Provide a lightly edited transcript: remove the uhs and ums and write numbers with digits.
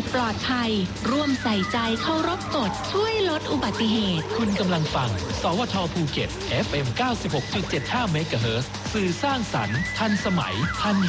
ปลอดภัยร่วมใส่ใจเคารพกฎช่วยลดอุบัติเหตุคุณกำลังฟังสวทภูเก็ต FM 96.75 เมกะเฮิรตซ์สื่อสร้างสรรค์ทันสมัยทัน